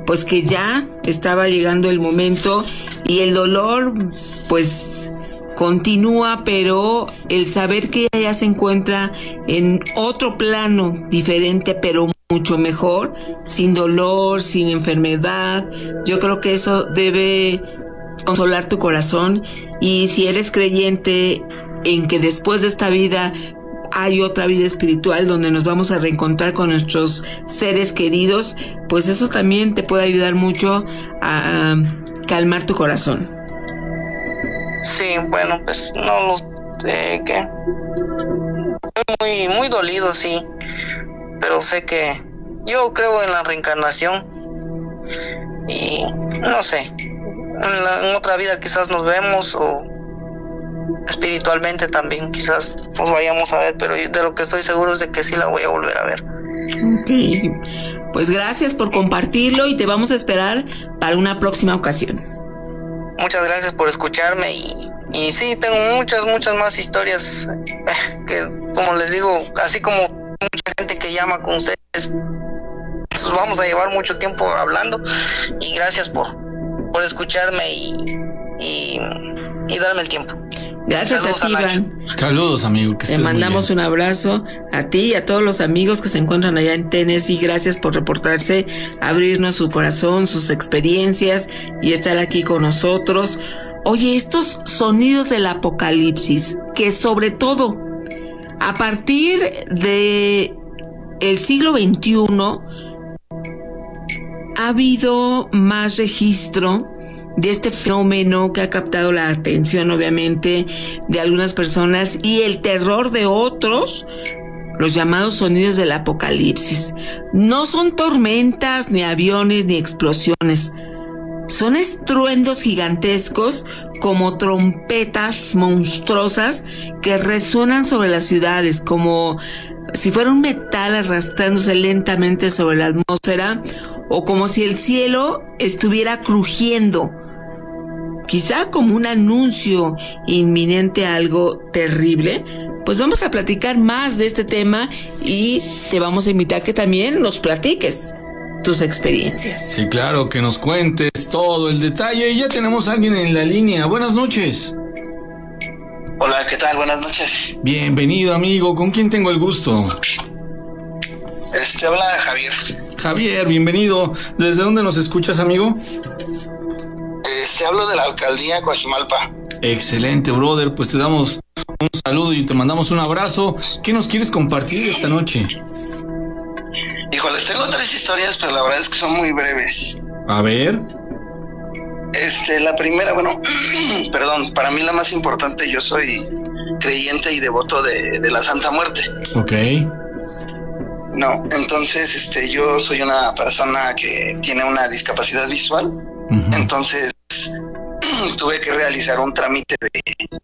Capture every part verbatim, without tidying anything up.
pues que ya estaba llegando el momento y el dolor pues continúa, pero el saber que ella ya se encuentra en otro plano diferente, pero mucho mejor, sin dolor, sin enfermedad, yo creo que eso debe consolar tu corazón. Y si eres creyente en que después de esta vida hay otra vida espiritual donde nos vamos a reencontrar con nuestros seres queridos, pues eso también te puede ayudar mucho a calmar tu corazón. Sí, bueno, pues no lo sé, que estoy muy, muy dolido, sí, pero sé que yo creo en la reencarnación y no sé, en, la, en otra vida quizás nos vemos o espiritualmente también quizás nos vayamos a ver, pero de lo que estoy seguro es de que sí la voy a volver a ver. Okay. Pues gracias por compartirlo y te vamos a esperar para una próxima ocasión. Muchas gracias por escucharme y, y sí, tengo muchas, muchas más historias que, como les digo, así como mucha gente que llama con ustedes, pues vamos a llevar mucho tiempo hablando y gracias por, por escucharme y, y, y darme el tiempo. Gracias. Saludos a ti, Iván. Saludos, amigo. Que Te mandamos un abrazo a ti y a todos los amigos que se encuentran allá en Tennessee. Gracias por reportarse, abrirnos su corazón, sus experiencias y estar aquí con nosotros. Oye, estos sonidos del apocalipsis, que sobre todo a partir de el siglo veintiuno ha habido más registro de este fenómeno que ha captado la atención, obviamente, de algunas personas y el terror de otros, los llamados sonidos del apocalipsis. No son tormentas, ni aviones, ni explosiones. Son estruendos gigantescos como trompetas monstruosas que resuenan sobre las ciudades, como si fuera un metal arrastrándose lentamente sobre la atmósfera, o como si el cielo estuviera crujiendo, quizá como un anuncio inminente a algo terrible. Pues vamos a platicar más de este tema y te vamos a invitar que también nos platiques tus experiencias. Sí, claro, que nos cuentes todo el detalle. Y ya tenemos a alguien en la línea. Buenas noches. Hola, ¿qué tal? Buenas noches. Bienvenido, amigo. ¿Con quién tengo el gusto? Este, habla Javier. Javier, bienvenido. ¿Desde dónde nos escuchas, amigo? Este, hablo de la alcaldía Coajimalpa. Excelente, brother. Pues te damos un saludo y te mandamos un abrazo. ¿Qué nos quieres compartir esta noche? Híjoles, tengo tres historias, pero la verdad es que son muy breves. A ver. Este, la primera, bueno, perdón, para mí la más importante, yo soy creyente y devoto de, de la Santa Muerte. Ok. No, entonces, este, yo soy una persona que tiene una discapacidad visual, uh-huh. Entonces tuve que realizar un trámite de,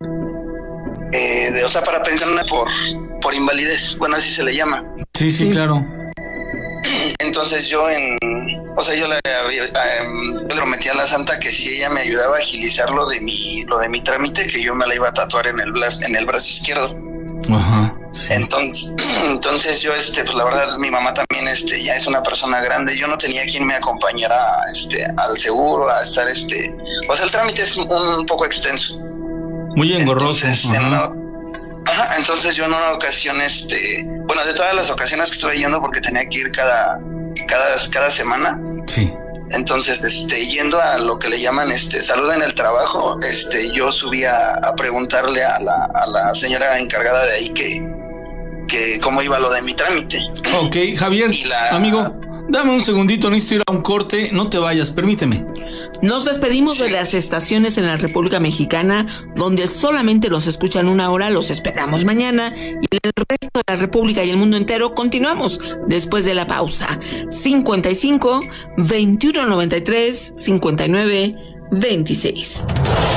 eh, de, o sea, para pensionar por, por invalidez, bueno, así se le llama. Sí, sí, claro. Entonces yo en, o sea, yo le, eh, le prometí a la Santa que si ella me ayudaba a agilizar lo de mi, lo de mi trámite, que yo me la iba a tatuar en el brazo, en el brazo izquierdo. Ajá. Sí. Entonces, entonces yo, este, pues la verdad, mi mamá también, este, ya es una persona grande. Yo no tenía quien me acompañara, este, al seguro, a estar, este, o sea, el trámite es un, un poco extenso. Muy engorroso. Entonces, ajá. En una, ajá, entonces yo en una ocasión, este, bueno, de todas las ocasiones que estuve yendo, porque tenía que ir cada, cada, cada semana. Sí. Entonces, este, yendo a lo que le llaman, este, salud en el trabajo, este, yo subí a, a preguntarle a la, a la señora encargada de ahí que, que cómo iba lo de mi trámite. Ok, Javier, la... amigo, dame un segundito, necesito ir a un corte, no te vayas, permíteme. Nos despedimos sí. de las estaciones en la República Mexicana, donde solamente nos escuchan una hora, los esperamos mañana, y en el resto de la República y el mundo entero continuamos después de la pausa. cincuenta y cinco, veintiuno noventa y tres, cincuenta y nueve, veintiséis.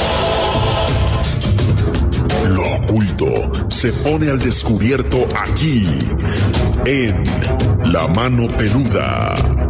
Lo oculto se pone al descubierto aquí, en La Mano Peluda.